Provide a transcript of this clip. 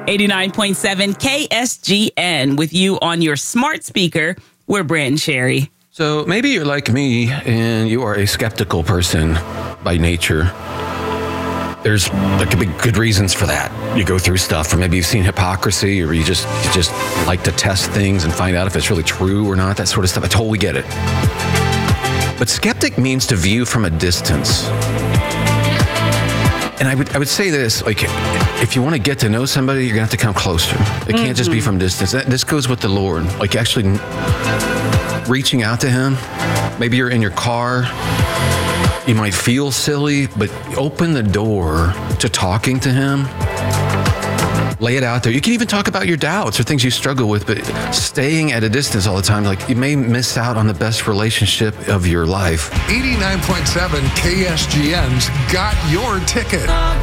89.7 KSGN with you on your smart speaker. We're Brent and Sherry. So maybe you're like me and you are a skeptical person by nature. There could be good reasons for that. You go through stuff, or maybe you've seen hypocrisy, or you just like to test things and find out if it's really true or not, that sort of stuff. I totally get it. But skeptic means to view from a distance. And I would say this, like, if you want to get to know somebody, you're going to have to come closer. It can't just be from distance. This goes with the Lord. Like, actually reaching out to him. Maybe you're in your car. You might feel silly, but open the door to talking to him. Lay it out there. You can even talk about your doubts or things you struggle with, but staying at a distance all the time, like, you may miss out on the best relationship of your life. 89.7 KSGN's got your ticket.